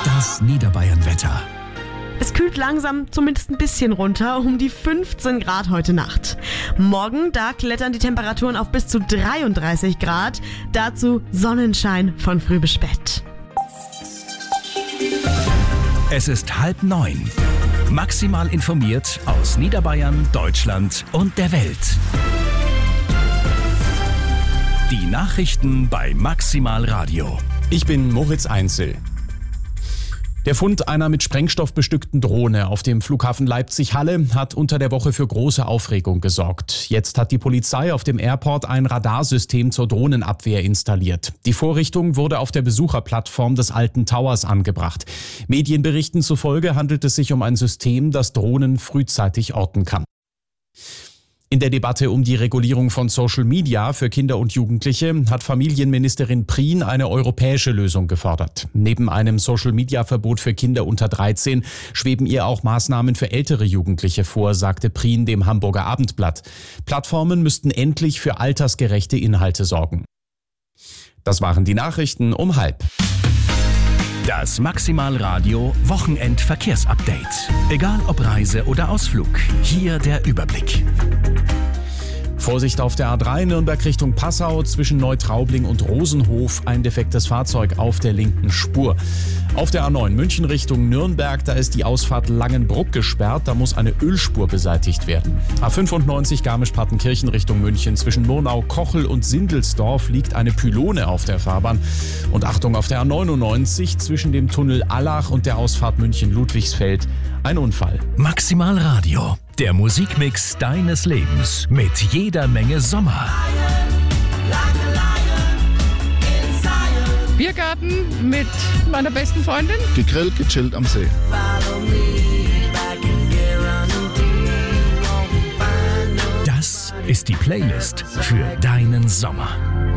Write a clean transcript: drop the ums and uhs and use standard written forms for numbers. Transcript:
Das Niederbayern-Wetter. Es kühlt langsam zumindest ein bisschen runter, um die 15 Grad heute Nacht. Morgen, da klettern die Temperaturen auf bis zu 33 Grad. Dazu Sonnenschein von früh bis spät. Es ist 8:30. Maximal informiert aus Niederbayern, Deutschland und der Welt. Die Nachrichten bei Maximal Radio. Ich bin Moritz Einzel. Der Fund einer mit Sprengstoff bestückten Drohne auf dem Flughafen Leipzig-Halle hat unter der Woche für große Aufregung gesorgt. Jetzt hat die Polizei auf dem Airport ein Radarsystem zur Drohnenabwehr installiert. Die Vorrichtung wurde auf der Besucherplattform des Alten Towers angebracht. Medienberichten zufolge handelt es sich um ein System, das Drohnen frühzeitig orten kann. In der Debatte um die Regulierung von Social Media für Kinder und Jugendliche hat Familienministerin Prien eine europäische Lösung gefordert. Neben einem Social-Media-Verbot für Kinder unter 13 schweben ihr auch Maßnahmen für ältere Jugendliche vor, sagte Prien dem Hamburger Abendblatt. Plattformen müssten endlich für altersgerechte Inhalte sorgen. Das waren die Nachrichten um 12:30. Das Maximal Radio Wochenend-Verkehrsupdate. Egal ob Reise oder Ausflug, hier der Überblick. Vorsicht auf der A3 Nürnberg Richtung Passau, zwischen Neutraubling und Rosenhof ein defektes Fahrzeug auf der linken Spur. Auf der A9 München Richtung Nürnberg, da ist die Ausfahrt Langenbruck gesperrt, da muss eine Ölspur beseitigt werden. A95 Garmisch-Partenkirchen Richtung München, zwischen Murnau, Kochel und Sindelsdorf liegt eine Pylone auf der Fahrbahn. Und Achtung auf der A99 zwischen dem Tunnel Allach und der Ausfahrt München-Ludwigsfeld ein Unfall. Maximal Radio, der Musikmix deines Lebens mit jeder Menge Sommer. Biergarten mit meiner besten Freundin. Gegrillt, gechillt am See. Das ist die Playlist für deinen Sommer.